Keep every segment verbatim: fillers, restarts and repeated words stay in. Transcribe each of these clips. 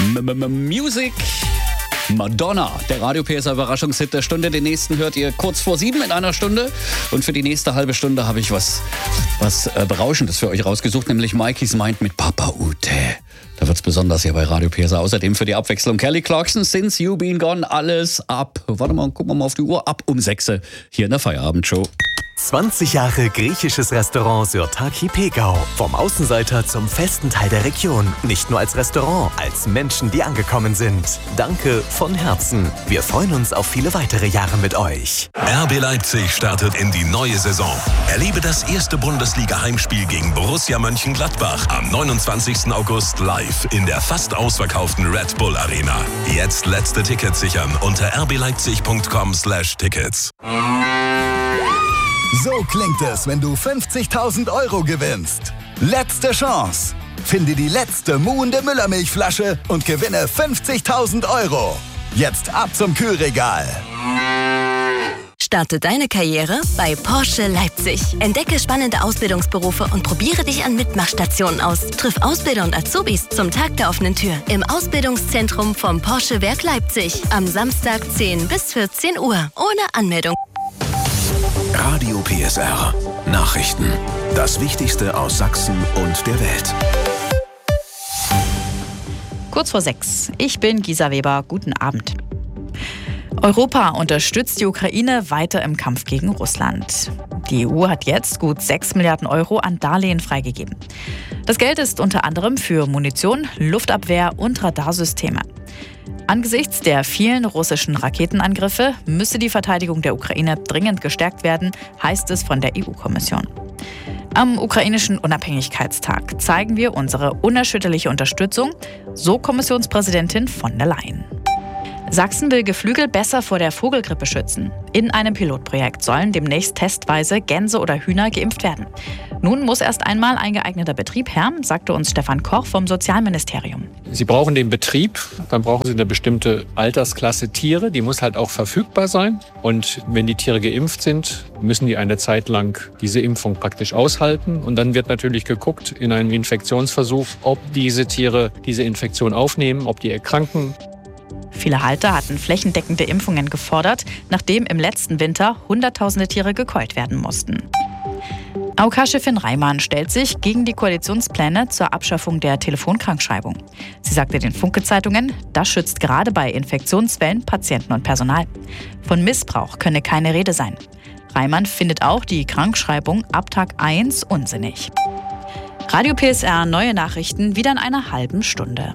Music. Madonna, der Radio P S A Überraschungshit der Stunde. Den nächsten hört ihr kurz vor sieben in einer Stunde. Und für die nächste halbe Stunde habe ich was, was äh, Berauschendes für euch rausgesucht, nämlich Mikey's Mind mit Papa Ute. Da wird's besonders hier bei Radio P S A. Außerdem für die Abwechslung Kelly Clarkson, Since You Been Gone, alles ab. Warte mal, gucken wir mal auf die Uhr. Ab um sechs hier in der Feierabendshow. zwanzig Jahre griechisches Restaurant Sirtaki Pegau. Vom Außenseiter zum festen Teil der Region. Nicht nur als Restaurant, als Menschen, die angekommen sind. Danke von Herzen. Wir freuen uns auf viele weitere Jahre mit euch. R B Leipzig startet in die neue Saison. Erlebe das erste Bundesliga-Heimspiel gegen Borussia Mönchengladbach am neunundzwanzigsten August live in der fast ausverkauften Red Bull Arena. Jetzt letzte Tickets sichern unter r b leipzig punkt com slash tickets. So klingt es, wenn du fünfzigtausend Euro gewinnst. Letzte Chance. Finde die letzte muhende Müllermilchflasche und gewinne fünfzigtausend Euro. Jetzt ab zum Kühlregal. Starte deine Karriere bei Porsche Leipzig. Entdecke spannende Ausbildungsberufe und probiere dich an Mitmachstationen aus. Triff Ausbilder und Azubis zum Tag der offenen Tür im Ausbildungszentrum vom Porsche Werk Leipzig. Am Samstag zehn bis vierzehn Uhr. Ohne Anmeldung. Radio P S R. Nachrichten. Das Wichtigste aus Sachsen und der Welt. Kurz vor sechs. Ich bin Gisa Weber. Guten Abend. Europa unterstützt die Ukraine weiter im Kampf gegen Russland. Die E U hat jetzt gut sechs Milliarden Euro an Darlehen freigegeben. Das Geld ist unter anderem für Munition, Luftabwehr und Radarsysteme. Angesichts der vielen russischen Raketenangriffe müsse die Verteidigung der Ukraine dringend gestärkt werden, heißt es von der E U-Kommission. Am ukrainischen Unabhängigkeitstag zeigen wir unsere unerschütterliche Unterstützung, so Kommissionspräsidentin von der Leyen. Sachsen will Geflügel besser vor der Vogelgrippe schützen. In einem Pilotprojekt sollen demnächst testweise Gänse oder Hühner geimpft werden. Nun muss erst einmal ein geeigneter Betrieb her, sagte uns Stefan Koch vom Sozialministerium. Sie brauchen den Betrieb, dann brauchen Sie eine bestimmte Altersklasse Tiere, die muss halt auch verfügbar sein. Und wenn die Tiere geimpft sind, müssen die eine Zeit lang diese Impfung praktisch aushalten. Und dann wird natürlich geguckt in einem Infektionsversuch, ob diese Tiere diese Infektion aufnehmen, ob die erkranken. Viele Halter hatten flächendeckende Impfungen gefordert, nachdem im letzten Winter Hunderttausende Tiere gekeult werden mussten. A O K-Chefin Reimann stellt sich gegen die Koalitionspläne zur Abschaffung der Telefonkrankschreibung. Sie sagte den Funke-Zeitungen, das schützt gerade bei Infektionsfällen Patienten und Personal. Von Missbrauch könne keine Rede sein. Reimann findet auch die Krankschreibung ab Tag eins unsinnig. Radio P S R, neue Nachrichten, wieder in einer halben Stunde.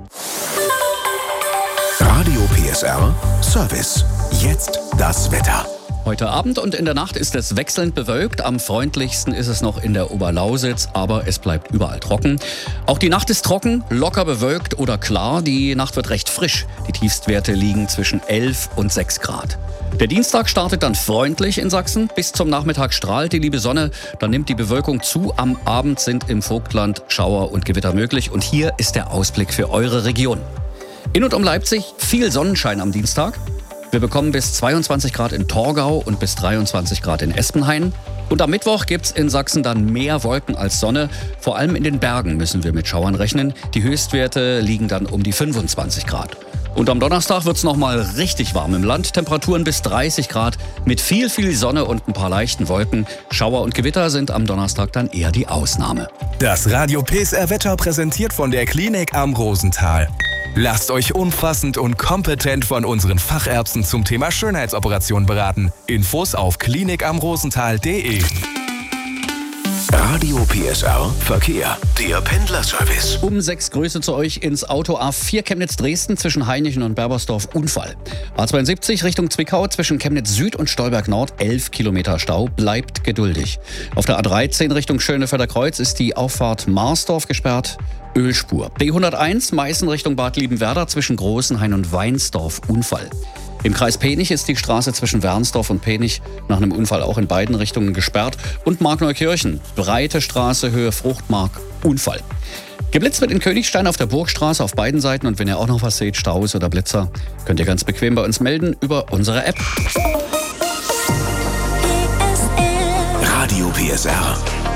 Radio P S R Service. Jetzt das Wetter. Heute Abend und in der Nacht ist es wechselnd bewölkt. Am freundlichsten ist es noch in der Oberlausitz, aber es bleibt überall trocken. Auch die Nacht ist trocken, locker bewölkt oder klar. Die Nacht wird recht frisch. Die Tiefstwerte liegen zwischen elf und sechs Grad. Der Dienstag startet dann freundlich in Sachsen. Bis zum Nachmittag strahlt die liebe Sonne. Dann nimmt die Bewölkung zu. Am Abend sind im Vogtland Schauer und Gewitter möglich. Und hier ist der Ausblick für eure Region. In und um Leipzig viel Sonnenschein am Dienstag. Wir bekommen bis zweiundzwanzig Grad in Torgau und bis dreiundzwanzig Grad in Espenhain. Und am Mittwoch gibt's in Sachsen dann mehr Wolken als Sonne. Vor allem in den Bergen müssen wir mit Schauern rechnen. Die Höchstwerte liegen dann um die fünfundzwanzig Grad. Und am Donnerstag wird's noch mal richtig warm im Land. Temperaturen bis dreißig Grad mit viel, viel Sonne und ein paar leichten Wolken. Schauer und Gewitter sind am Donnerstag dann eher die Ausnahme. Das Radio P S R Wetter präsentiert von der Klinik am Rosenthal. Lasst euch umfassend und kompetent von unseren Fachärzten zum Thema Schönheitsoperation beraten. Infos auf klinik am rosenthal punkt de. Radio P S R Verkehr. Der Pendlerservice. Um sechs Grüße zu euch ins Auto. A vier Chemnitz-Dresden zwischen Hainichen und Berbersdorf Unfall. A zweiundsiebzig Richtung Zwickau zwischen Chemnitz Süd und Stolberg Nord elf Kilometer Stau. Bleibt geduldig. Auf der A dreizehn Richtung Schönefelder Kreuz ist die Auffahrt Marsdorf gesperrt. Ölspur. B hunderteins Meißen Richtung Bad Liebenwerda zwischen Großenhain und Weinsdorf Unfall. Im Kreis Penich ist die Straße zwischen Wernsdorf und Penich nach einem Unfall auch in beiden Richtungen gesperrt. Und Markneukirchen, breite Straße, Höhe Fruchtmark, Unfall. Geblitzt wird in Königstein auf der Burgstraße auf beiden Seiten. Und wenn ihr auch noch was seht, Staus oder Blitzer, könnt ihr ganz bequem bei uns melden über unsere App. Radio P S R.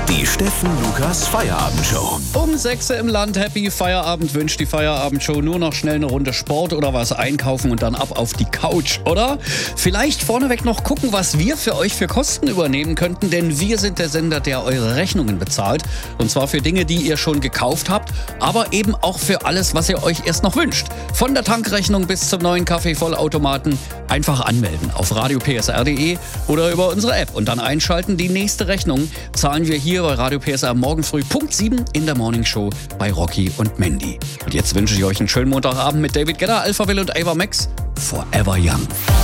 Die Steffen Lukas Feierabendshow. Um sechs Uhr im Land, Happy Feierabend wünscht die Feierabendshow. Nur noch schnell eine Runde Sport oder was einkaufen und dann ab auf die Couch, oder? Vielleicht vorneweg noch gucken, was wir für euch für Kosten übernehmen könnten, denn wir sind der Sender, der eure Rechnungen bezahlt. Und zwar für Dinge, die ihr schon gekauft habt, aber eben auch für alles, was ihr euch erst noch wünscht. Von der Tankrechnung bis zum neuen Kaffeevollautomaten. Einfach anmelden auf radio p s r punkt d e oder über unsere App und dann einschalten. Die nächste Rechnung zahlen wir hier bei Radio P S R morgen früh Punkt sieben in der Morning Show bei Rocky und Mandy. Und jetzt wünsche ich euch einen schönen Montagabend mit David Guetta, Alphaville und Ava Max. Forever Young.